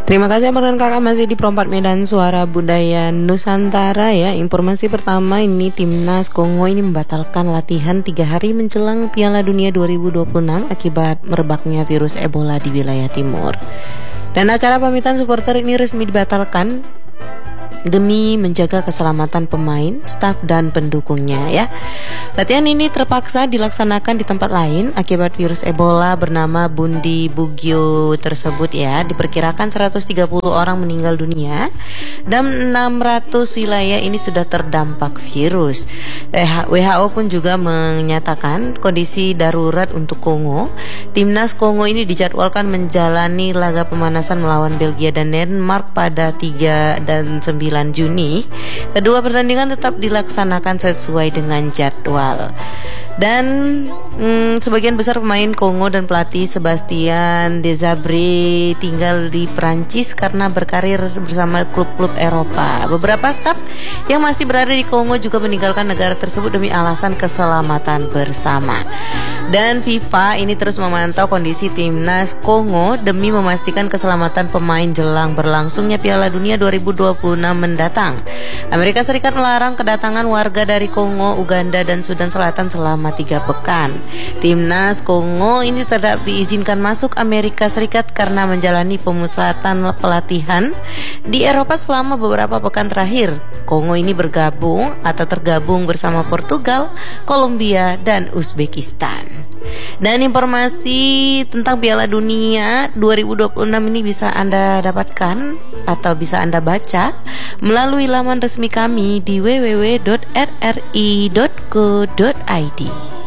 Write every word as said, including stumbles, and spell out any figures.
Terima kasih abang dan kakak, masih di Perempat Medan Suara Budaya Nusantara ya. Informasi pertama ini, Timnas Kongo ini membatalkan latihan tiga hari menjelang Piala Dunia dua ribu dua puluh enam akibat merebaknya virus Ebola di wilayah timur. Dan acara pamitan supporter ini resmi dibatalkan demi menjaga keselamatan pemain, staf dan pendukungnya ya. Latihan ini terpaksa dilaksanakan di tempat lain akibat virus Ebola bernama Bundi Bugyo tersebut ya. Diperkirakan seratus tiga puluh orang meninggal dunia dan enam ratus wilayah ini sudah terdampak virus. W H O pun juga menyatakan kondisi darurat untuk Kongo. Timnas Kongo ini dijadwalkan menjalani laga pemanasan melawan Belgia dan Denmark pada tiga dan sembilan Juni. Kedua pertandingan tetap dilaksanakan sesuai dengan jadwal. Dan hmm, sebagian besar pemain Kongo dan pelatih Sebastian Desabre tinggal di Prancis karena berkarir bersama klub-klub Eropa. Beberapa staf yang masih berada di Kongo juga meninggalkan negara tersebut demi alasan keselamatan bersama. Dan FIFA ini terus memantau kondisi timnas Kongo demi memastikan keselamatan pemain jelang berlangsungnya Piala Dunia dua ribu dua puluh enam mendatang. Amerika Serikat melarang kedatangan warga dari Kongo, Uganda, dan Sudan Selatan selama tiga pekan. Timnas Kongo ini tidak diizinkan masuk Amerika Serikat karena menjalani pemusatan pelatihan di Eropa selama beberapa pekan terakhir. Kongo ini bergabung atau tergabung bersama Portugal, Kolombia, dan Uzbekistan. Dan informasi tentang Piala Dunia dua ribu dua puluh enam ini bisa Anda dapatkan atau bisa Anda baca melalui laman resmi kami di w w w titik r r i titik co titik i d.